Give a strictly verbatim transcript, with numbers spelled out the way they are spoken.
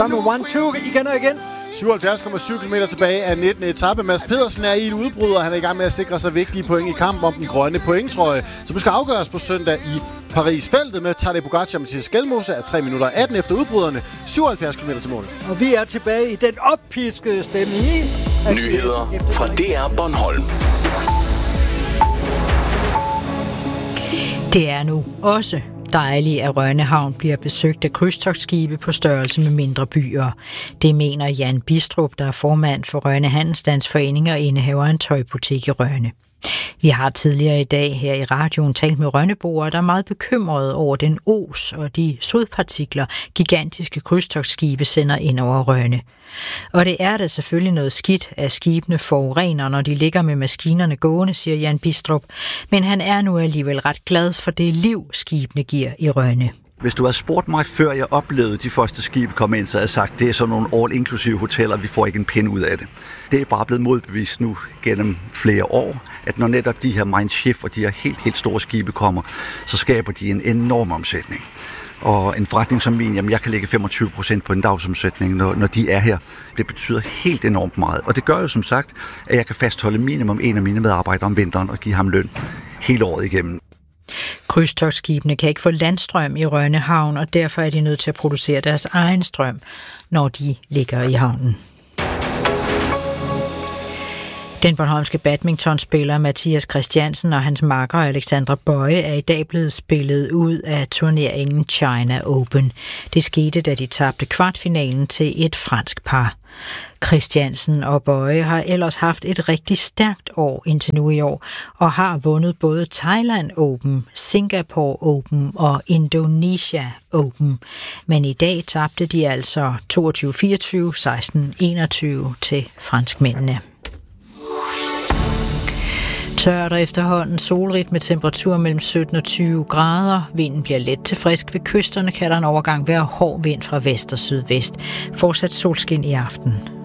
Der er med one two igen og igen. syvoghalvfjerds komma syv kilometer tilbage af nittende etape. Mads Pedersen er i et udbrud, og han er i gang med at sikre sig vigtige point i kampen om den grønne pointtrøje, som skal afgøres på søndag i Paris. Feltet med Tadej Pogačar og Mathias Skelmose er tre minutter atten efter udbryderne. syvoghalvfjerds kilometer til mål. Og vi er tilbage i den oppiskede stemning i... Nyheder fra D R Bornholm. Det er nu også dejligt, at Rønne Havn bliver besøgt af krydstogtskibe på størrelse med mindre byer. Det mener Jan Bistrup, der er formand for Rønne Handelsstandsforening og indehaver en tøjbutik i Rønne. Vi har tidligere i dag her i radioen talt med rønneboere, der er meget bekymrede over den os og de sodpartikler, gigantiske krydstogtskibe sender ind over Rønne. Og det er da selvfølgelig noget skidt, at skibene forurener, når de ligger med maskinerne gående, siger Jan Bistrup. Men han er nu alligevel ret glad for det liv, skibene giver i Rønne. Hvis du havde spurgt mig, før jeg oplevede de første skibe komme ind, så havde jeg sagt, det er sådan nogle all-inklusive hoteller, vi får ikke en pind ud af det. Det er bare blevet modbevist nu gennem flere år, at når netop de her Mein Schiff og de her helt, helt store skibe kommer, så skaber de en enorm omsætning. Og en forretning som min, jamen jeg kan lægge femogtyve procent på en dagsomsætning, når, når de er her. Det betyder helt enormt meget. Og det gør jo som sagt, at jeg kan fastholde minimum en af mine medarbejdere om vinteren og give ham løn hele året igennem. Krydstogtskibene kan ikke få landstrøm i Rønne Havn, og derfor er de nødt til at producere deres egen strøm, når de ligger i havnen. Den bornholmske badmintonspiller Mathias Christiansen og hans makker Alexandra Bøje er i dag blevet spillet ud af turneringen China Open. Det skete, da de tabte kvartfinalen til et fransk par. Christiansen og Bøje har ellers haft et rigtig stærkt år indtil nu i år, og har vundet både Thailand Open, Singapore Open og Indonesia Open. Men i dag tabte de altså toogtyve fireogtyve, seksten enogtyve til franskmændene. Tørt og efterhånden solrigt med temperatur mellem sytten og tyve grader. Vinden bliver let til frisk. Ved kysterne kan der en overgang være hård vind fra vest og sydvest. Fortsat solskin i aften.